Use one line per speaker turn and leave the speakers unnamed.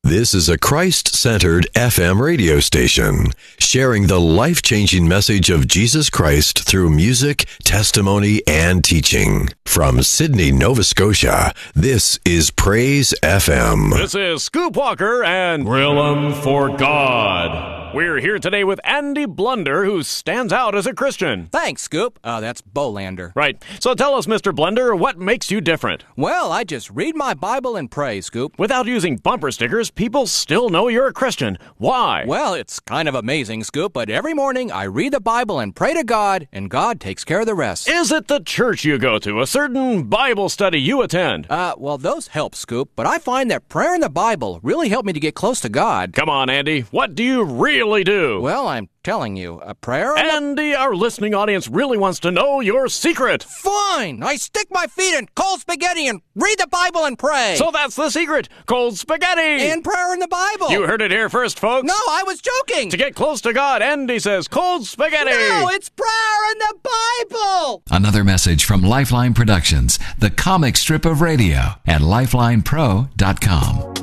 This is a Christ-centered FM radio station, sharing the life-changing message of Jesus Christ through music, testimony, and teaching. From Sydney, Nova Scotia, this is Praise FM.
This is Scoop Walker and Grill 'em for God. We're here today with Andy Blunder, who stands out as a Christian.
Thanks, Scoop. That's Bolander.
Right. So tell us, Mr. Blunder, what makes you different?
Well, I just read my Bible and pray, Scoop.
Without using bumper stickers, people still know you're a Christian. Why?
Well, it's kind of amazing, Scoop, but every morning I read the Bible and pray to God, and God takes care of the rest.
Is it the church you go to, a certain Bible study you attend?
Well, those help, Scoop, but I find that prayer and the Bible really help me to get close to God.
Come on, Andy. What do you really do?
Well, I'm telling you, a prayer...
Andy, our listening audience really wants to know your secret.
Fine! I stick my feet in cold spaghetti and read the Bible and pray.
So that's the secret. Cold spaghetti.
And prayer in the Bible.
You heard it here first, folks.
No, I was joking.
To get close to God, Andy says cold spaghetti.
No, it's prayer in the Bible.
Another message from Lifeline Productions, the comic strip of radio at lifelinepro.com.